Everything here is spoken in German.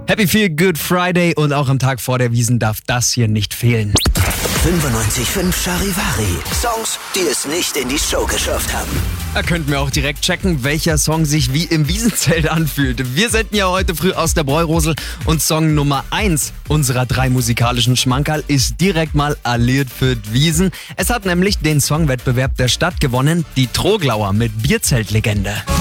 Happy Feel Good Friday und auch am Tag vor der Wiesn darf das hier nicht fehlen. 95.5 Charivari. Songs, die es nicht in die Show geschafft haben. Da könnten wir auch direkt checken, welcher Song sich wie im Wiesenzelt anfühlt. Wir senden ja heute früh aus der Bräurosel und Song Nummer 1 unserer 3 musikalischen Schmankerl ist direkt mal alliert für die Wiesn. Es hat nämlich den Songwettbewerb der Stadt gewonnen, die Troglauer mit Bierzeltlegende.